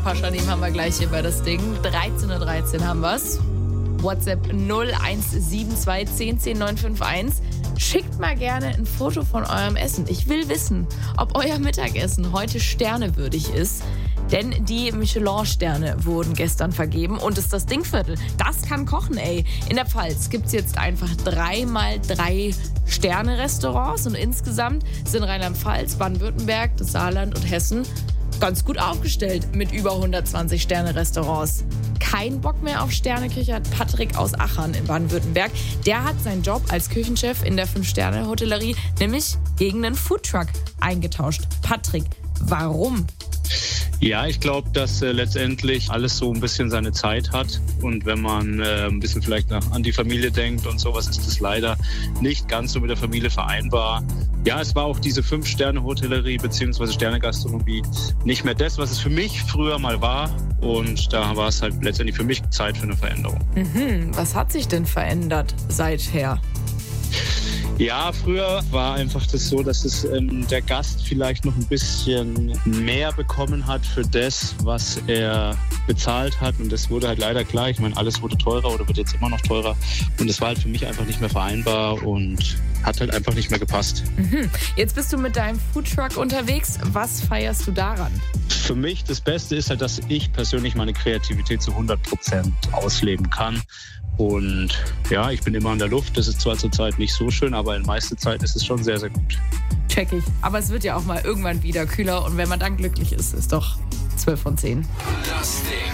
Paschanim haben wir gleich hier bei das Ding. 13:13 Uhr haben wir's. WhatsApp 0172 10 10 951. Schickt mal gerne ein Foto von eurem Essen. Ich will wissen, ob euer Mittagessen heute sternewürdig ist. Denn die Michelin-Sterne wurden gestern vergeben und es ist das Dingviertel. Das kann kochen, ey. In der Pfalz gibt es jetzt einfach 3x3 Sterne-Restaurants und insgesamt sind Rheinland-Pfalz, Baden-Württemberg, das Saarland und Hessen ganz gut aufgestellt mit über 120 Sterne-Restaurants. Kein Bock mehr auf Sterneküche hat Patrick aus Achern in Baden-Württemberg. Der hat seinen Job als Küchenchef in der 5-Sterne-Hotellerie nämlich gegen einen Foodtruck eingetauscht. Patrick, warum? Ja, ich glaube, dass letztendlich alles so ein bisschen seine Zeit hat. Und wenn man ein bisschen vielleicht an die Familie denkt und sowas, ist das leider nicht ganz so mit der Familie vereinbar. Ja, es war auch diese 5-Sterne-Hotellerie bzw. Sterne-Gastronomie nicht mehr das, was es für mich früher mal war. Und da war es halt letztendlich für mich Zeit für eine Veränderung. Was hat sich denn verändert seither? Ja, früher war einfach das so, dass es der Gast vielleicht noch ein bisschen mehr bekommen hat für das, was er bezahlt hat. Und das wurde halt leider klar. Ich meine, alles wurde teurer oder wird jetzt immer noch teurer. Und das war halt für mich einfach nicht mehr vereinbar und hat halt einfach nicht mehr gepasst. Jetzt bist du mit deinem Foodtruck unterwegs. Was feierst du daran? Für mich das Beste ist halt, dass ich persönlich meine Kreativität zu 100% ausleben kann. Und ja, ich bin immer an der Luft. Das ist zwar zurzeit nicht so schön, aber in meiste Zeit ist es schon sehr, sehr gut. Check ich. Aber es wird ja auch mal irgendwann wieder kühler. Und wenn man dann glücklich ist, ist doch 12 von 10.